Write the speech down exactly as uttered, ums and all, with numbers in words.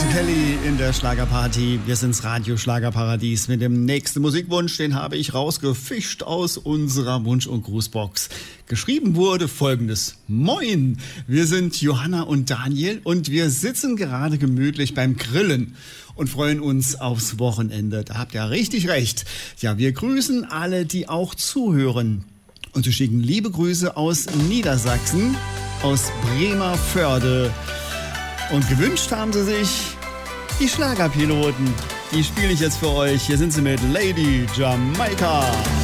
Kelly in der Schlagerparty. Wir sind's Radio Schlagerparadies mit dem nächsten Musikwunsch. Den habe ich rausgefischt aus unserer Wunsch- und Grußbox. Geschrieben wurde folgendes. Moin, wir sind Johanna und Daniel und wir sitzen gerade gemütlich beim Grillen und freuen uns aufs Wochenende. Da habt ihr richtig recht. Ja, wir grüßen alle, die auch zuhören. Und sie schicken liebe Grüße aus Niedersachsen, aus Bremervörde. Und gewünscht haben sie sich die Schlagerpiloten. Die spiele ich jetzt für euch. Hier sind sie mit Lady Jamaika.